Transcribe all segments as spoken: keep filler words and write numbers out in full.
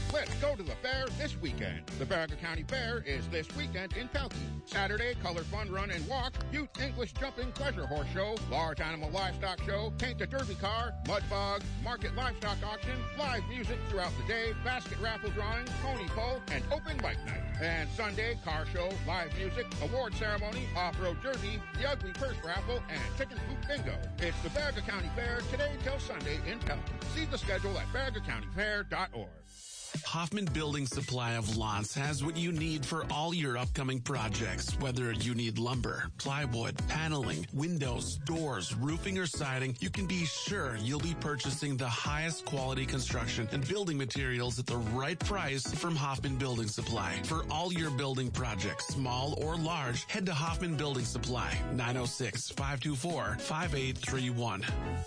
Let's go to the fair this weekend. The Baraga County Fair is this weekend in Pelkey. Saturday, Color Fun Run and Walk, Youth English Jumping Pleasure Horse Show, Large Animal Livestock Show, Paint the Derby Car, Mud Fog, Market Livestock Auction, live music throughout the day, basket raffle drawing, pony pull, and open bike night. And Sunday, car show, live music, award ceremony, off-road derby, the ugly purse raffle, and chicken coop bingo. It's the Baraga County Fair today till Sunday in Pelkey. See the schedule at baraga county fair dot org. Hoffman Building Supply of Lawrence has what you need for all your upcoming projects. Whether you need lumber, plywood, paneling, windows, doors, roofing, or siding, you can be sure you'll be purchasing the highest quality construction and building materials at the right price from Hoffman Building Supply. For all your building projects, small or large, head to Hoffman Building Supply, nine oh six, five two four, five eight three one.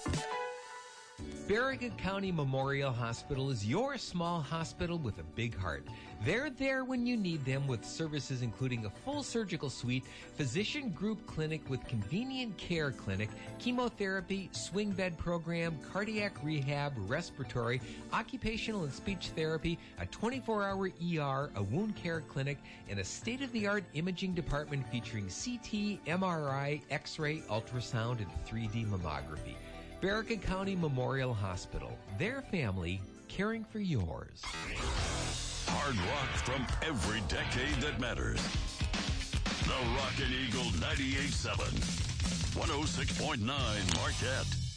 Baraga County Memorial Hospital is your small hospital with a big heart. They're there when you need them with services including a full surgical suite, physician group clinic with convenient care clinic, chemotherapy, swing bed program, cardiac rehab, respiratory, occupational and speech therapy, a twenty-four hour E R, a wound care clinic, and a state-of-the-art imaging department featuring C T, M R I, X-ray, ultrasound, and three D mammography. Baraga County Memorial Hospital. Their family caring for yours. Hard rock from every decade that matters. The Rockin' Eagle ninety-eight point seven. one oh six point nine Marquette.